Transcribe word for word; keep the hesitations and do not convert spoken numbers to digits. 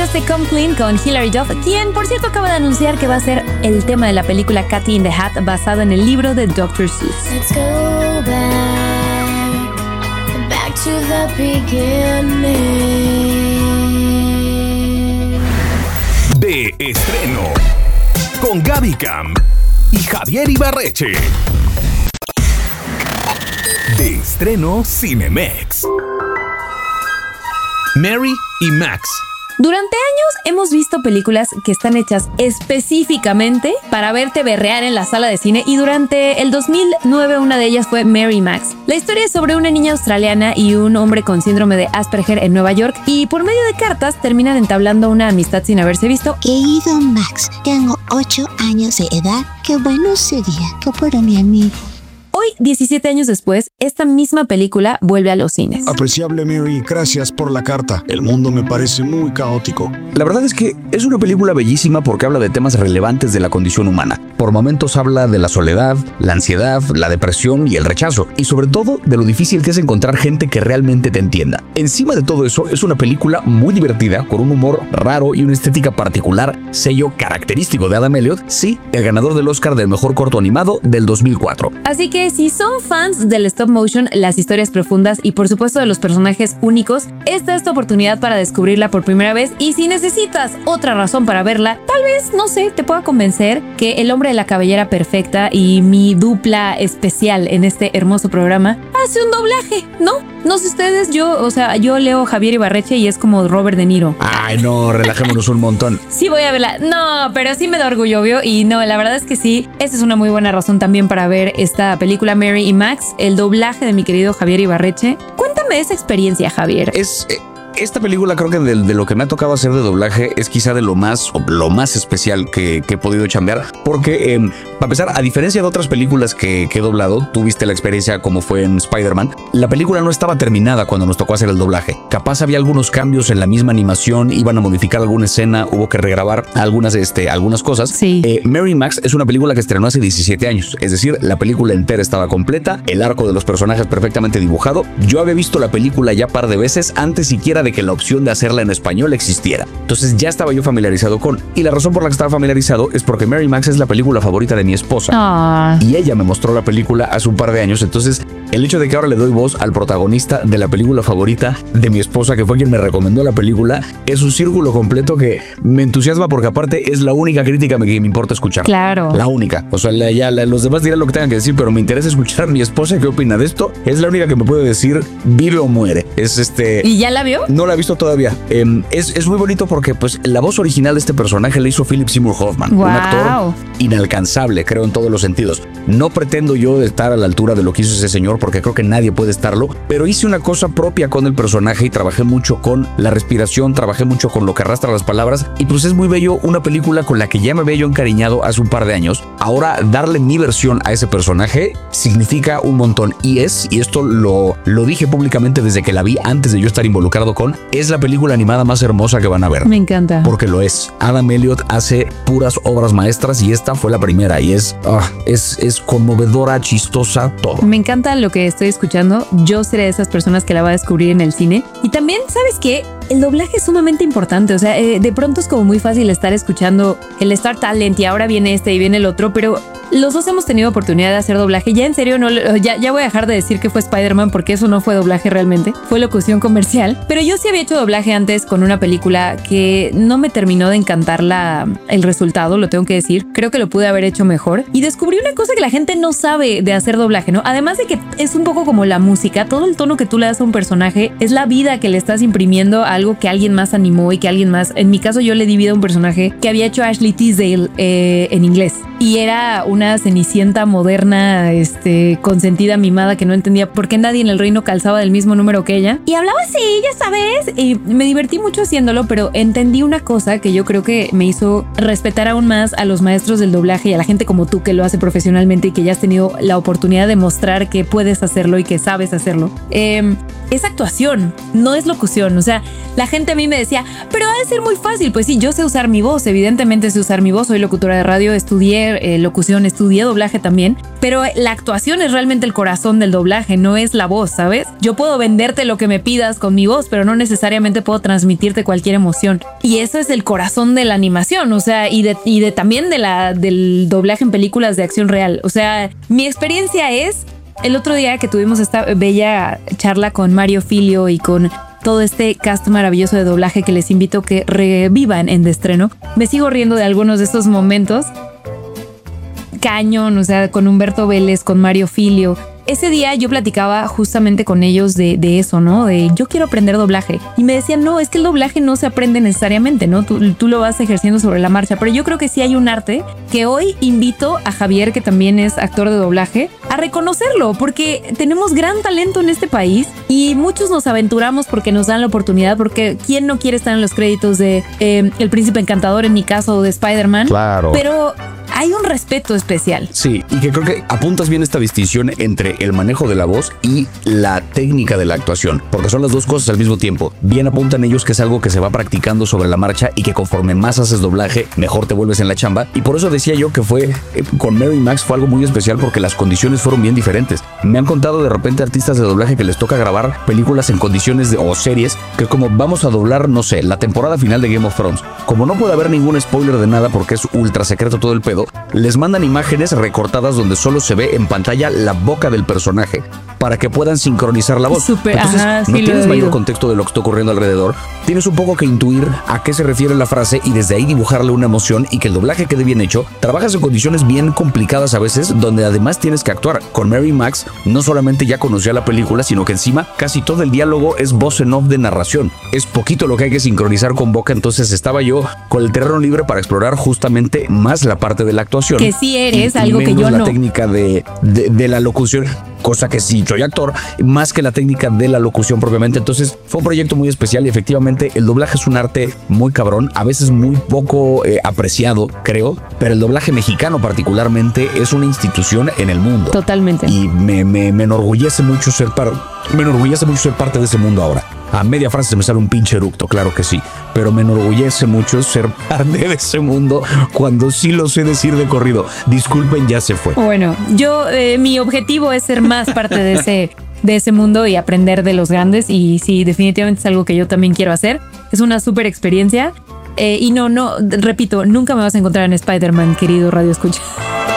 escuchaste Come Clean con Hilary Duff, quien por cierto acaba de anunciar que va a ser el tema de la película Cathy in the Hat, basado en el libro de doctor Seuss. Let's go back, back to the beginning. De estreno con Gaby Camp y Javier Ibarreche. De estreno Cinemex. Mary y Max. Durante años hemos visto películas que están hechas específicamente para verte berrear en la sala de cine, y durante el dos mil nueve una de ellas fue Mary y Max. La historia es sobre una niña australiana y un hombre con síndrome de Asperger en Nueva York, y por medio de cartas terminan entablando una amistad sin haberse visto. Querido Max, tengo ocho años de edad. Qué bueno sería que fuera mi amigo. Hoy, diecisiete años después, esta misma película vuelve a los cines. Apreciable Mary, gracias por la carta. El mundo me parece muy caótico. La verdad es que es una película bellísima porque habla de temas relevantes de la condición humana. Por momentos habla de la soledad, la ansiedad, la depresión y el rechazo. Y sobre todo, de lo difícil que es encontrar gente que realmente te entienda. Encima de todo eso, es una película muy divertida, con un humor raro y una estética particular, sello característico de Adam Elliott, sí, el ganador del Oscar del mejor corto animado del dos mil cuatro. Así que si son fans del stop motion, las historias profundas y por supuesto de los personajes únicos, esta es tu oportunidad para descubrirla por primera vez. Y si necesitas otra razón para verla, tal vez, no sé, te pueda convencer que El hombre de la cabellera perfecta y mi dupla especial en este hermoso programa hace un doblaje, ¿no? No sé ustedes, yo, o sea, yo leo Javier Ibarreche y es como Robert De Niro. Ay, no, relajémonos un montón. Sí voy a verla. No, pero sí me da orgullo, obvio. Y no, la verdad es que sí, esa es una muy buena razón también para ver esta película Mary y Max, el doblaje de mi querido Javier Ibarreche. Cuéntame esa experiencia, Javier. Es... Eh... Esta película creo que de, de lo que me ha tocado hacer de doblaje es quizá de lo más, lo más especial que, que he podido chambear, porque eh, para empezar, a diferencia de otras películas que, que he doblado, tuviste la experiencia como fue en Spider-Man, la película no estaba terminada cuando nos tocó hacer el doblaje. Capaz había algunos cambios en la misma animación, iban a modificar alguna escena, hubo que regrabar algunas, este, algunas cosas. Sí. Eh, Mary Max es una película que estrenó hace diecisiete años, es decir, la película entera estaba completa, el arco de los personajes perfectamente dibujado. Yo había visto la película ya par de veces antes siquiera de que la opción de hacerla en español existiera. Entonces ya estaba yo familiarizado con. Y la razón por la que estaba familiarizado es porque Mary Max es la película favorita de mi esposa. Ah. Y ella me mostró la película hace un par de años. Entonces el hecho de que ahora le doy voz al protagonista de la película favorita de mi esposa, que fue quien me recomendó la película, es un círculo completo que me entusiasma porque aparte es la única crítica que me importa escuchar. Claro. La única. O sea, la, ya la, los demás dirán lo que tengan que decir, pero me interesa escuchar a mi esposa qué opina de esto. Es la única que me puede decir vive o muere. Es este... ¿Y ya la vio? No la he visto todavía. Eh, es, es muy bonito porque pues la voz original de este personaje la hizo Philip Seymour Hoffman. Wow. Un actor inalcanzable, creo, en todos los sentidos. No pretendo yo estar a la altura de lo que hizo ese señor porque creo que nadie puede estarlo, pero hice una cosa propia con el personaje y trabajé mucho con la respiración, trabajé mucho con lo que arrastra las palabras, y pues es muy bello una película con la que ya me había yo encariñado hace un par de años. Ahora darle mi versión a ese personaje significa un montón, y es, y esto lo, lo dije públicamente desde que la vi antes de yo estar involucrado con, es la película animada más hermosa que van a ver. Me encanta. Porque lo es. Adam Elliott hace puras obras maestras y esta fue la primera y es, uh, es, es conmovedora, chistosa, todo. Me encanta lo que estoy escuchando. Yo seré de esas personas que la va a descubrir en el cine. Y también, ¿sabes qué? El doblaje es sumamente importante. O sea, eh, de pronto es como muy fácil estar escuchando el Star Talent y ahora viene este y viene el otro, pero los dos hemos tenido oportunidad de hacer doblaje. Ya en serio, no, ya, ya voy a dejar de decir que fue Spider-Man porque eso no fue doblaje realmente. Fue locución comercial. Pero yo sí había hecho doblaje antes con una película que no me terminó de encantar la, el resultado, lo tengo que decir. Creo que lo pude haber hecho mejor. Y descubrí una cosa que la gente no sabe de hacer doblaje, ¿no? Además de que es un poco como la música, todo el tono que tú le das a un personaje es la vida que le estás imprimiendo a algo que alguien más animó y que alguien más... En mi caso yo le di vida a un personaje que había hecho Ashley Tisdale eh, en inglés. Y era una cenicienta moderna, este, consentida, mimada, que no entendía por qué nadie en el reino calzaba del mismo número que ella. Y hablaba así, ya sabes. Y me divertí mucho haciéndolo, pero entendí una cosa que yo creo que me hizo respetar aún más a los maestros del doblaje y a la gente como tú que lo hace profesionalmente y que ya has tenido la oportunidad de mostrar que puedes hacerlo y que sabes hacerlo. Eh, es actuación, no es locución. O sea, la gente a mí me decía, pero ha de ser muy fácil. Pues sí, yo sé usar mi voz, evidentemente sé usar mi voz. Soy locutora de radio, estudié eh, locución, estudié doblaje también, pero la actuación es realmente el corazón del doblaje, no es la voz, ¿sabes? Yo puedo venderte lo que me pidas con mi voz, pero no necesariamente puedo transmitirte cualquier emoción. Y eso es el corazón de la animación, o sea, y de, y de también de la, del doblaje en películas de acción real. O sea, mi experiencia es el otro día que tuvimos esta bella charla con Mario Filio y con todo este cast maravilloso de doblaje que les invito a que revivan en De Estreno. Me sigo riendo de algunos de estos momentos. Cañón, o sea, con Humberto Vélez, con Mario Filio. Ese día yo platicaba justamente con ellos de, de eso, ¿no? De yo quiero aprender doblaje. Y me decían, no, es que el doblaje no se aprende necesariamente, ¿no? Tú, tú lo vas ejerciendo sobre la marcha. Pero yo creo que sí hay un arte que hoy invito a Javier, que también es actor de doblaje, a reconocerlo, porque tenemos gran talento en este país y muchos nos aventuramos porque nos dan la oportunidad, porque ¿quién no quiere estar en los créditos de eh, El Príncipe Encantador, en mi caso, o de Spider-Man? Claro. Pero hay un respeto especial. Sí, y que creo que apuntas bien esta distinción entre el manejo de la voz y la técnica de la actuación, porque son las dos cosas al mismo tiempo. Bien apuntan ellos que es algo que se va practicando sobre la marcha y que conforme más haces doblaje, mejor te vuelves en la chamba. Y por eso decía yo que fue, eh, con Mary Max fue algo muy especial porque las condiciones fueron bien diferentes. Me han contado de repente artistas de doblaje que les toca grabar películas en condiciones de, o series, que como vamos a doblar, no sé, la temporada final de Game of Thrones. Como no puede haber ningún spoiler de nada porque es ultra secreto todo el pedo, les mandan imágenes recortadas donde solo se ve en pantalla la boca del personaje para que puedan sincronizar la voz. Super, Entonces, ajá, sí, no lo tienes he mayor oído. contexto de lo que está ocurriendo alrededor. Tienes un poco que intuir a qué se refiere la frase y desde ahí dibujarle una emoción y que el doblaje quede bien hecho. Trabajas en condiciones bien complicadas a veces, donde además tienes que actuar. Con Mary Max, no solamente ya conocía la película, sino que encima casi todo el diálogo es voz en off de narración. Es poquito lo que hay que sincronizar con boca, entonces estaba yo con el terreno libre para explorar justamente más la parte de la actuación. Que sí eres, Y algo que menos yo la no. técnica de, de, de la locución, cosa que sí soy actor, más que la técnica de la locución propiamente. Entonces fue un proyecto muy especial y efectivamente el doblaje es un arte muy cabrón, a veces muy poco eh, apreciado, creo, pero el doblaje mexicano particularmente es una institución en el mundo. Totalmente. Y me, me, me enorgullece mucho ser par, me enorgullece mucho ser parte de ese mundo ahora. A media frase se me sale un pinche eructo, claro que sí, pero me enorgullece mucho ser parte de ese mundo cuando sí lo sé decir de corrido. Disculpen, ya se fue. Bueno, yo, eh, mi objetivo es ser más parte de ese, de ese mundo y aprender de los grandes. Y sí, definitivamente es algo que yo también quiero hacer. Es una súper experiencia. Eh, y no, no, repito, nunca me vas a encontrar en Spider-Man, querido Radio Escucha.